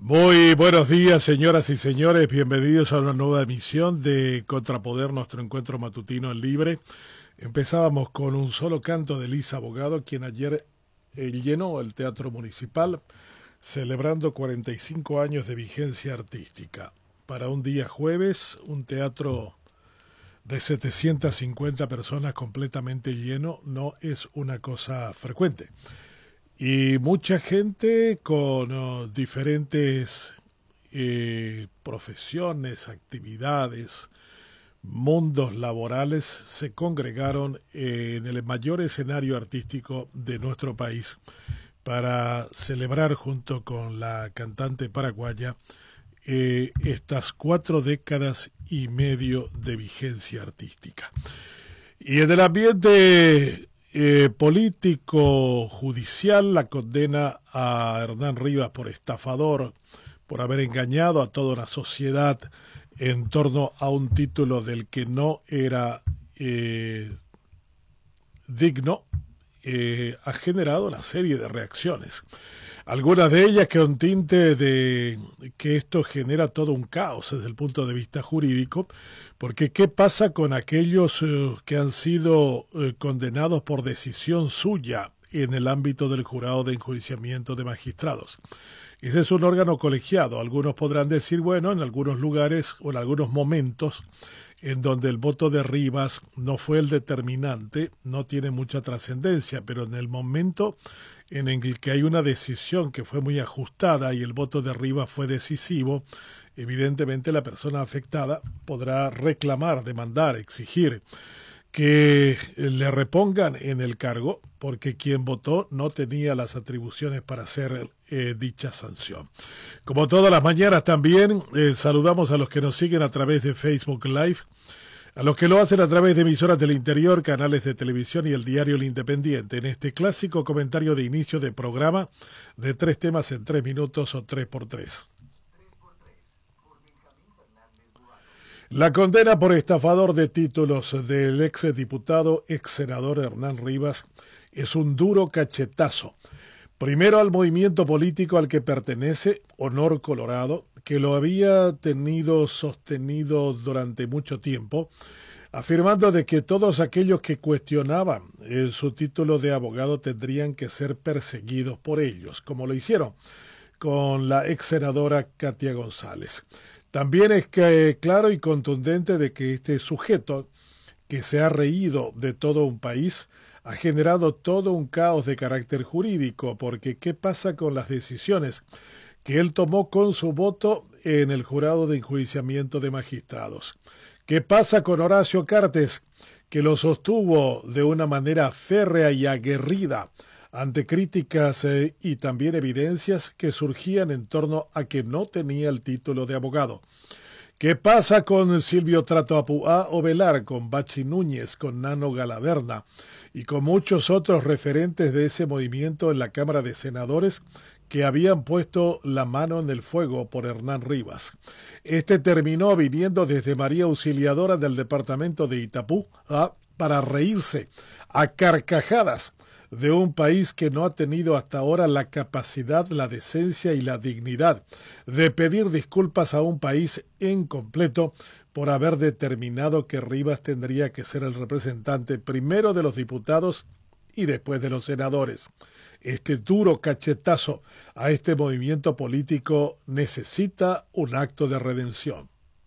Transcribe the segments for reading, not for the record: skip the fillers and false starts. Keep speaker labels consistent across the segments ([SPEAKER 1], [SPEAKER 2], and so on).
[SPEAKER 1] Muy buenos días, señoras y señores. Bienvenidos a una nueva emisión de Contrapoder, nuestro encuentro matutino en Libre. Empezábamos con un solo canto de Elisa Bogado, quien ayer llenó el Teatro Municipal, celebrando 45 años de vigencia artística. Para un día jueves, un teatro de 750 personas completamente lleno no es una cosa frecuente. Y mucha gente con diferentes profesiones, actividades, mundos laborales se congregaron en el mayor escenario artístico de nuestro país para celebrar junto con la cantante paraguaya estas 4 décadas y medio de vigencia artística. Y en el ambiente político judicial, la condena a Hernán Rivas por estafador, por haber engañado a toda una sociedad en torno a un título del que no era digno, ha generado una serie de reacciones. Algunas de ellas que un tinte de que esto genera todo un caos desde el punto de vista jurídico, porque ¿qué pasa con aquellos que han sido condenados por decisión suya en el ámbito del jurado de enjuiciamiento de magistrados? Ese es un órgano colegiado. Algunos podrán decir, bueno, en algunos lugares o en algunos momentos en donde el voto de Rivas no fue el determinante, no tiene mucha trascendencia, pero en el momento en el que hay una decisión que fue muy ajustada y el voto de Rivas fue decisivo, evidentemente la persona afectada podrá reclamar, demandar, exigir que le repongan en el cargo porque quien votó no tenía las atribuciones para hacer dicha sanción. Como todas las mañanas también saludamos a los que nos siguen a través de Facebook Live, a los que lo hacen a través de emisoras del interior, canales de televisión y el diario El Independiente, en este clásico comentario de inicio de programa de 3 temas en 3 minutos o 3x3. La condena por estafador de títulos del exdiputado, exsenador Hernán Rivas es un duro cachetazo. Primero al movimiento político al que pertenece, Honor Colorado, que lo había tenido sostenido durante mucho tiempo, afirmando de que todos aquellos que cuestionaban su título de abogado tendrían que ser perseguidos por ellos, como lo hicieron con la ex senadora Katia González. También es claro y contundente de que este sujeto, que se ha reído de todo un país, ha generado todo un caos de carácter jurídico, porque ¿qué pasa con las decisiones que él tomó con su voto en el jurado de enjuiciamiento de magistrados? ¿Qué pasa con Horacio Cartes, que lo sostuvo de una manera férrea y aguerrida ante críticas y también evidencias que surgían en torno a que no tenía el título de abogado? ¿Qué pasa con Silvio Trato Apuá Ovelar, con Bachi Núñez, con Nano Galaverna y con muchos otros referentes de ese movimiento en la Cámara de Senadores que habían puesto la mano en el fuego por Hernán Rivas? Este terminó viniendo desde María Auxiliadora del departamento de Itapú para reírse a carcajadas de un país que no ha tenido hasta ahora la capacidad, la decencia y la dignidad de pedir disculpas a un país en completo por haber determinado que Rivas tendría que ser el representante primero de los diputados y después de los senadores. Este duro cachetazo a este movimiento político necesita un acto de redención.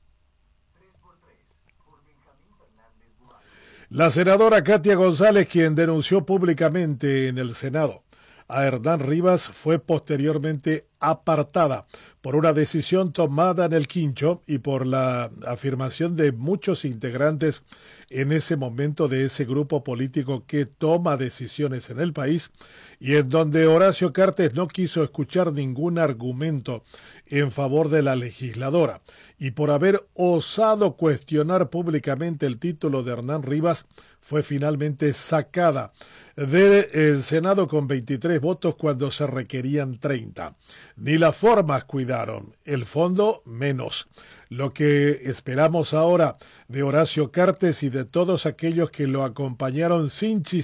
[SPEAKER 1] La senadora Katia González, quien denunció públicamente en el Senado a Hernán Rivas, fue posteriormente apartada por una decisión tomada en el Quincho y por la afirmación de muchos integrantes en ese momento de ese grupo político que toma decisiones en el país y en donde Horacio Cartes no quiso escuchar ningún argumento en favor de la legisladora y por haber osado cuestionar públicamente el título de Hernán Rivas fue finalmente sacada del Senado con 23 votos cuando se requerían 30. Ni las formas cuidaron, el fondo menos. Lo que esperamos ahora de Horacio Cartes y de todos aquellos que lo acompañaron sin